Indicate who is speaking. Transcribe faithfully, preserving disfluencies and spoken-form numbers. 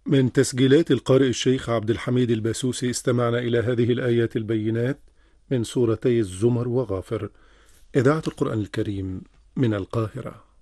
Speaker 1: من تسجيلات القارئ الشيخ عبد الحميد الباسوسي استمعنا إلى هذه الآيات البينات من سورتي الزمر وغافر. إذاعة القرآن الكريم من القاهرة.